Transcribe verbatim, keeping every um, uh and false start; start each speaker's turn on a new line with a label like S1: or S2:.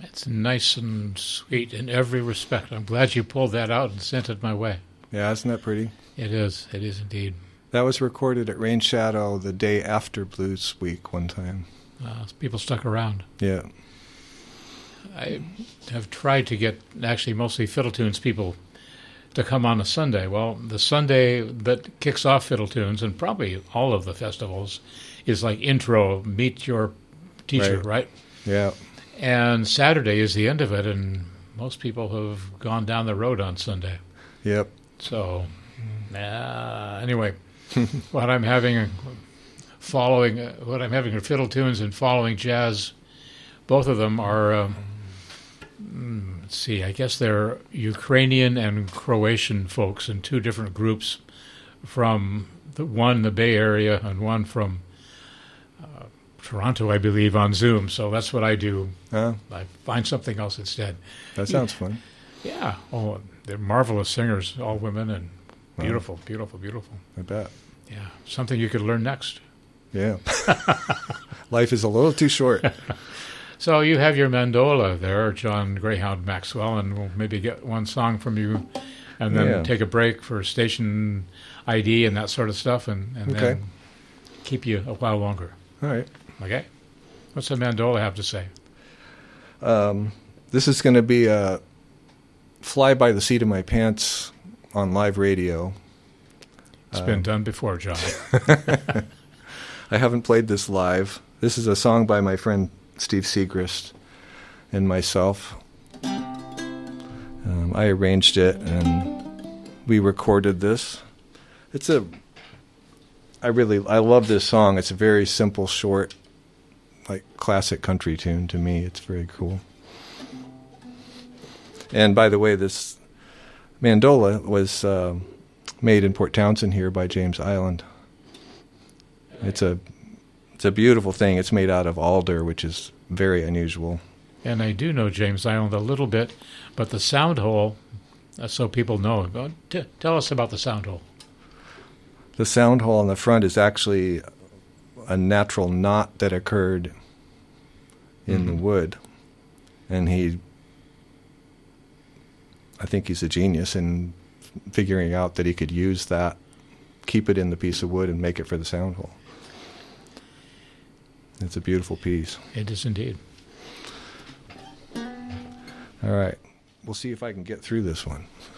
S1: It's nice and sweet in every respect. I'm glad you pulled that out and sent it my way.
S2: Yeah, isn't that pretty?
S1: It is. It is indeed.
S2: That was recorded at Rain Shadow the day after Blues Week one time.
S1: Uh, people stuck around.
S2: Yeah.
S1: I have tried to get, actually mostly Fiddle Tunes people to come on a Sunday. Well, the Sunday that kicks off Fiddle Tunes, and probably all of the festivals, is like intro, meet your teacher, right?
S2: right? Yeah.
S1: And Saturday is the end of it, and most people have gone down the road on Sunday.
S2: Yep.
S1: So, uh, anyway, what I'm having, following, uh, what I'm having are Fiddle Tunes and following jazz. Both of them are, um, let's see, I guess they're Ukrainian and Croatian folks in two different groups, from the one the Bay Area and one from uh, Toronto, I believe, on Zoom. So that's what I do.
S2: Huh?
S1: I find something else instead.
S2: That sounds fun.
S1: Yeah. Oh, they're marvelous singers, all women, and
S2: Wow.
S1: beautiful, beautiful, beautiful.
S2: I bet.
S1: Yeah. Something you could learn next.
S2: Yeah. Life is a little too short.
S1: So you have your mandola there, John Greyhound Maxwell, and we'll maybe get one song from you and then
S2: Yeah.
S1: take a break for station I D and that sort of stuff, and, and
S2: Okay.
S1: then keep you a while longer.
S2: All right.
S1: Okay? What's the mandola have to say?
S2: Um, this is going to be a fly by the seat of my pants on live radio.
S1: It's
S2: Um,
S1: been done before, John.
S2: I haven't played this live. This is a song by my friend Steve Segrist and myself. Um, I arranged it and we recorded this. It's a, I really, I love this song. It's a very simple, short, like classic country tune to me. It's very cool. And by the way, this mandola was uh, made in Port Townsend here by James Island. It's a it's a beautiful thing. It's made out of alder, which is very unusual.
S1: And I do know James Island a little bit, but the sound hole, uh, so people know. Well, t- tell us about the sound hole.
S2: The sound hole on the front is actually a natural knot that occurred in
S1: Mm-hmm.
S2: the wood. And he, I think he's a genius in figuring out that he could use that, keep it in the piece of wood and make it for the sound hole. It's a beautiful piece.
S1: It is indeed.
S2: All right. We'll see if I can get through this one.